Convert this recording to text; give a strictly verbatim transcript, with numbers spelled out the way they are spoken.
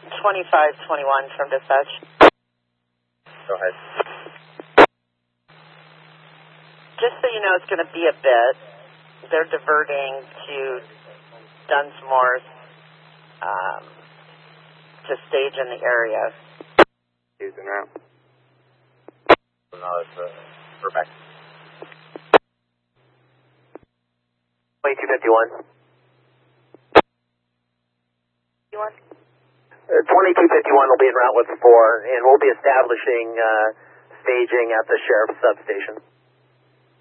twenty-five twenty-one from dispatch. Go ahead. Just so you know, it's going to be a bit. They're diverting to Dunsmore's um, to stage in the area. Using that. No, it's uh, we're back. twenty-two fifty-one. Uh, twenty-two fifty-one will be en route with four, and we'll be establishing uh, staging at the sheriff's substation.